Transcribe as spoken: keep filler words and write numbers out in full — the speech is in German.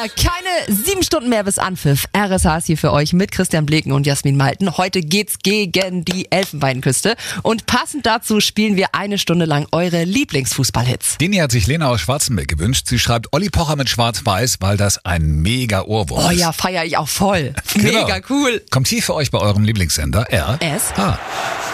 keine sieben Stunden mehr bis Anpfiff. R S H ist hier für euch mit Christian Bleken und Jasmin Malten. Heute geht's gegen die Elfenbeinküste. Und passend dazu spielen wir eine Stunde lang eure Lieblingsfußballhits. Den hier hat sich Lena aus Schwarzenberg gewünscht. Sie schreibt Olli Pocher mit Schwarz-Weiß, weil das ein mega Ohrwurm ist. Oh ja, feiere ich auch voll. Genau. Mega cool. Kommt hier für euch bei eurem Lieblingssender R S H.